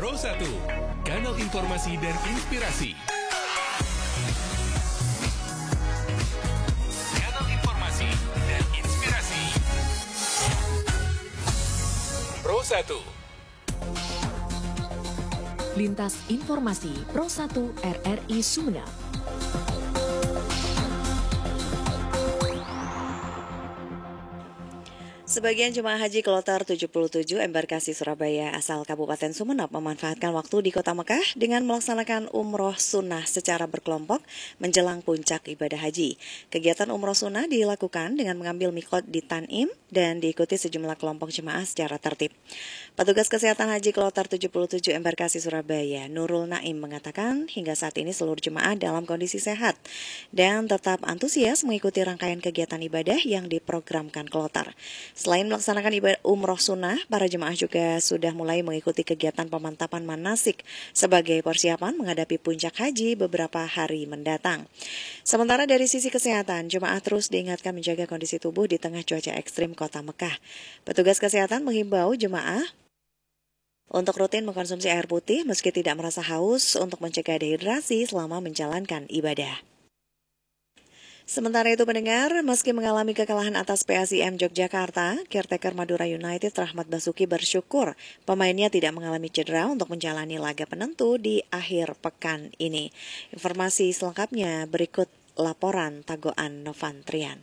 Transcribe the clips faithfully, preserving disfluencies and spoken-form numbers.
Pro satu, kanal informasi dan inspirasi. Kanal informasi dan inspirasi. Pro satu. Lintas Informasi Pro satu R R I Sumeneb. Sebagian jemaah haji kloter tujuh puluh tujuh embarkasi Surabaya asal Kabupaten Sumeneb memanfaatkan waktu di Kota Mekah dengan melaksanakan umroh sunnah secara berkelompok menjelang puncak ibadah haji. Kegiatan umroh sunnah dilakukan dengan mengambil mikot di Tanim dan diikuti sejumlah kelompok jemaah secara tertib. Petugas Kesehatan Haji Kloter tujuh puluh tujuh embarkasi Surabaya, Nurul Naim, mengatakan hingga saat ini seluruh jemaah dalam kondisi sehat dan tetap antusias mengikuti rangkaian kegiatan ibadah yang diprogramkan kloter. Selain melaksanakan ibadah umroh sunnah, para jemaah juga sudah mulai mengikuti kegiatan pemantapan manasik sebagai persiapan menghadapi puncak haji beberapa hari mendatang. Sementara dari sisi kesehatan, jemaah terus diingatkan menjaga kondisi tubuh di tengah cuaca ekstrim Kota Mekah. Petugas kesehatan menghimbau jemaah untuk rutin mengkonsumsi air putih meski tidak merasa haus untuk mencegah dehidrasi selama menjalankan ibadah. Sementara itu pendengar, meski mengalami kekalahan atas P S I M Yogyakarta, caretaker Madura United Rahmat Basuki bersyukur pemainnya tidak mengalami cedera untuk menjalani laga penentu di akhir pekan ini. Informasi selengkapnya berikut laporan Tagoan Novantrian.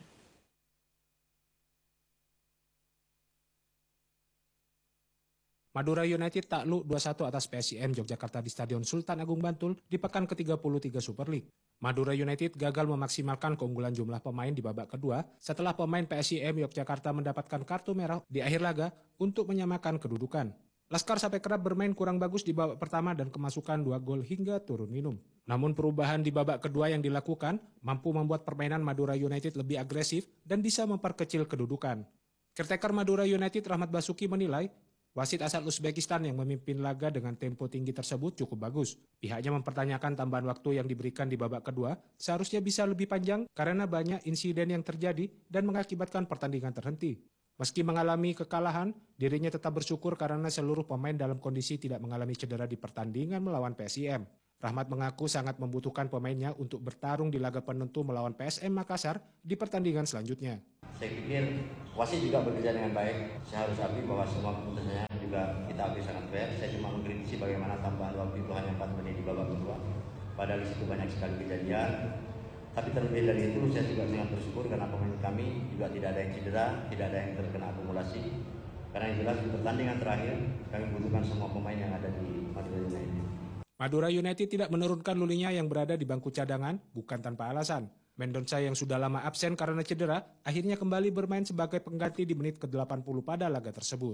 Madura United takluk dua satu atas P S I M Yogyakarta di Stadion Sultan Agung Bantul di pekan ke tiga puluh tiga Super League. Madura United gagal memaksimalkan keunggulan jumlah pemain di babak kedua setelah pemain P S I M Yogyakarta mendapatkan kartu merah di akhir laga untuk menyamakan kedudukan. Laskar Sape Kerap bermain kurang bagus di babak pertama dan kemasukan dua gol hingga turun minum. Namun perubahan di babak kedua yang dilakukan mampu membuat permainan Madura United lebih agresif dan bisa memperkecil kedudukan. Caretaker Madura United Rahmat Basuki menilai wasit asal Uzbekistan yang memimpin laga dengan tempo tinggi tersebut cukup bagus. Pihaknya mempertanyakan tambahan waktu yang diberikan di babak kedua seharusnya bisa lebih panjang karena banyak insiden yang terjadi dan mengakibatkan pertandingan terhenti. Meski mengalami kekalahan, dirinya tetap bersyukur karena seluruh pemain dalam kondisi tidak mengalami cedera di pertandingan melawan P S I M. Rahmat mengaku sangat membutuhkan pemainnya untuk bertarung di laga penentu melawan P S M Makassar di pertandingan selanjutnya. Saya pikir wasit juga bekerja dengan baik. Saya harus akui bahwa semua keputusannya juga kita akui sangat fair. Saya cuma mengkritisi bagaimana tambahan waktu itu hanya empat menit di babak kedua. Padahal di situ banyak sekali kejadian. Tapi terlebih dari itu saya juga sangat bersyukur karena pemain kami juga tidak ada yang cedera, tidak ada yang terkena akumulasi. Karena yang jelas di pertandingan terakhir kami membutuhkan semua pemain yang ada di Madura United. Madura United tidak menurunkan Lulinya yang berada di bangku cadangan bukan tanpa alasan. Mendonca yang sudah lama absen karena cedera, akhirnya kembali bermain sebagai pengganti di menit ke delapan puluh pada laga tersebut.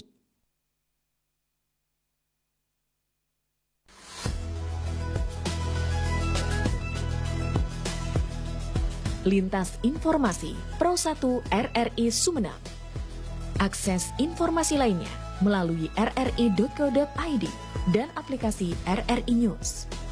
Lintas Informasi Pro satu R R I Sumeneb. Akses informasi lainnya melalui r r i dot co dot i d dan aplikasi R R I News.